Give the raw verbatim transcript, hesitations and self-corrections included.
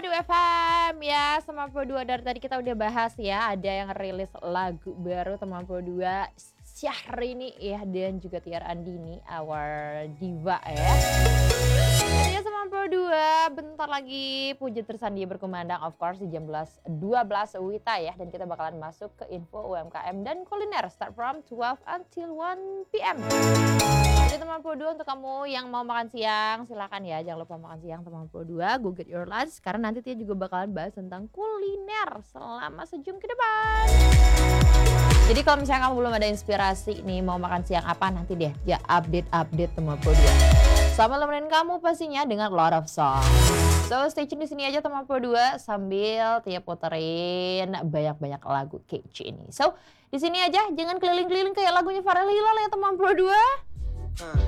Madu F M ya, Teman Pro dua. Dari tadi kita udah bahas ya, ada yang rilis lagu baru Teman Pro dua, Syahrini ya, dan juga Tiara Andini, our diva ya. Jadi ya Teman Pro dua, bentar lagi Puja Tersandi berkumandang of course di jam dua belas Wita ya. Dan kita bakalan masuk ke info U M K M dan kuliner start from twelve until one P M. Jadi Teman Pro dua, untuk kamu yang mau makan siang silakan ya, jangan lupa makan siang Teman Pro dua, go get your lunch karena nanti dia juga bakalan bahas tentang kuliner selama sejam ke depan. Jadi kalau misalnya kamu belum ada inspirasi nih mau makan siang apa, nanti deh ya update-update Teman Pro dua. Sama nemenin kamu pastinya dengan lot of song. So stay tune di sini aja Teman Pro dua sambil tiap puterin banyak-banyak lagu kece ini. So di sini aja, jangan keliling-keliling kayak lagunya Farel Hilal ya Teman Pro dua.